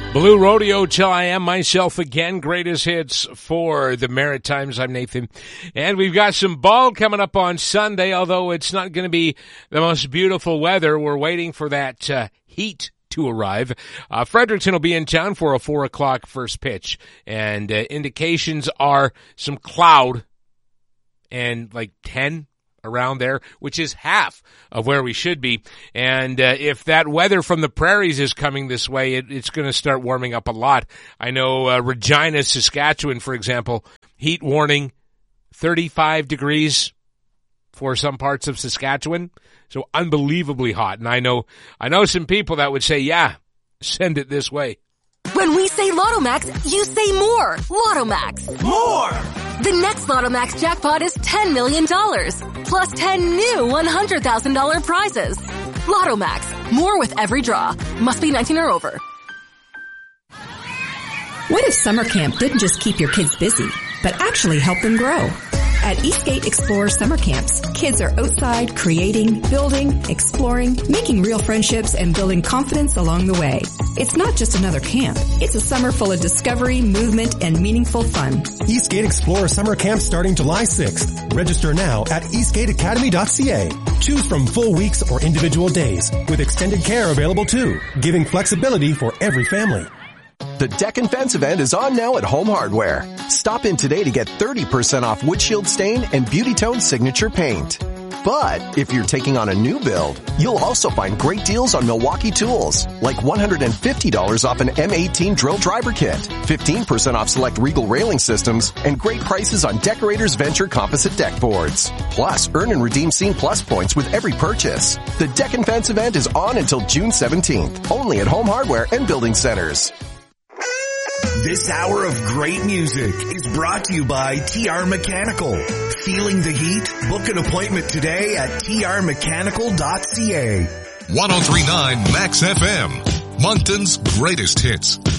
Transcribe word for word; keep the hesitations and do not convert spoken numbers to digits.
Blue Rodeo till I am myself again. Greatest hits for the Maritimes. I'm Nathan. And we've got some ball coming up on Sunday, although it's not going to be the most beautiful weather. We're waiting for that uh, heat to arrive. Uh, Fredericton will be in town for a four o'clock first pitch. And uh, indications are some cloud and like ten around there, which is half of where we should be. And uh, if that weather from the prairies is coming this way, it, it's going to start warming up a lot. I know uh, Regina, Saskatchewan, for example, heat warning, thirty-five degrees for some parts of Saskatchewan. So unbelievably hot. And I know, I know some people that would say, yeah, send it this way. When we say Lotto Max, you say more. Lotto Max. More! The next Lotto Max jackpot is ten million dollars, plus ten new one hundred thousand dollars prizes. Lotto Max. More with every draw. Must be nineteen or over. What if summer camp didn't just keep your kids busy, but actually help them grow? At Eastgate Explorer Summer Camps, kids are outside creating, building, exploring, making real friendships, and building confidence along the way. It's not just another camp. It's a summer full of discovery, movement, and meaningful fun. Eastgate Explorer Summer Camp starting July sixth. Register now at eastgate academy dot c a. Choose from full weeks or individual days, with extended care available too, giving flexibility for every family. The Deck and Fence event is on now at Home Hardware. Stop in today to get thirty percent off windshield stain and Beauty Tone signature paint. But if you're taking on a new build, you'll also find great deals on Milwaukee tools, like one hundred fifty dollars off an M eighteen drill driver kit, fifteen percent off select Regal railing systems, and great prices on Decorators Venture composite deck boards. Plus, earn and redeem Scene Plus points with every purchase. The Deck and Fence event is on until June seventeenth, only at Home Hardware and Building Centers. This hour of great music is brought to you by T R Mechanical. Feeling the heat? Book an appointment today at t r mechanical dot c a. one oh three point nine Max F M, Moncton's greatest hits.